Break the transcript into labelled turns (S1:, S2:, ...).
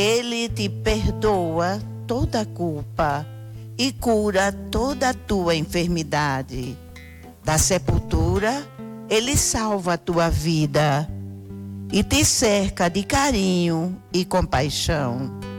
S1: Ele te perdoa toda a culpa e cura toda a tua enfermidade. Da sepultura, Ele salva a tua vida e te cerca de carinho e compaixão.